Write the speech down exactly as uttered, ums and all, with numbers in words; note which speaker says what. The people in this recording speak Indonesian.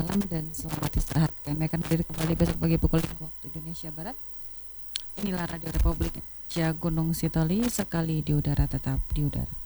Speaker 1: malam dan selamat istirahat. Kami akan hadir kembali besok pagi pukul lima waktu Indonesia Barat. Inilah Radio Republik Indonesia Gunung Sitoli, sekali di udara tetap di udara.